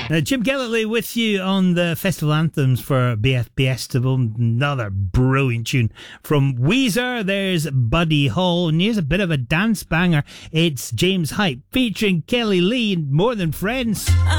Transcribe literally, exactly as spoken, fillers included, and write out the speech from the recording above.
Uh, Jim Galloway with you on the festival anthems for B F B Festival. Another brilliant tune from Weezer. There's Buddy Hall. And here's a bit of a dance banger. It's James Hype featuring Kelly Lee and More Than Friends.